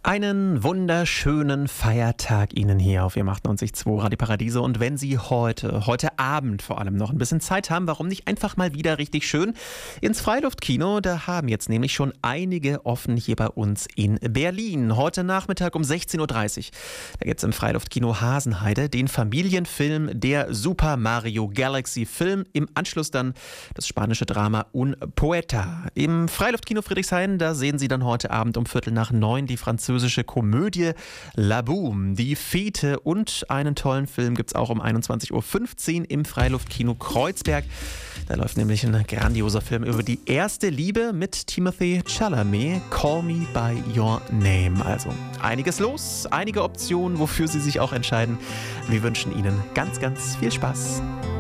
Einen wunderschönen Feiertag Ihnen hier auf 98.2 Radio Paradiese. Und wenn Sie heute Abend vor allem noch ein bisschen Zeit haben, warum nicht einfach mal wieder richtig schön ins Freiluftkino? Da haben jetzt nämlich schon einige offen hier bei uns in Berlin. Heute Nachmittag um 16.30 Uhr. Da gibt es im Freiluftkino Hasenheide den Familienfilm Der Super Mario Galaxy Film. Im Anschluss dann das spanische Drama Un Poeta. Im Freiluftkino Friedrichshain, da sehen Sie dann heute Abend um 8:45 die französische Komödie La Boum, die Fete, und einen tollen Film gibt es auch um 21.15 Uhr im Freiluftkino Kreuzberg. Da läuft nämlich ein grandioser Film über die erste Liebe mit Timothée Chalamet, Call Me By Your Name. Also einiges los, einige Optionen, wofür Sie sich auch entscheiden. Wir wünschen Ihnen ganz, ganz viel Spaß.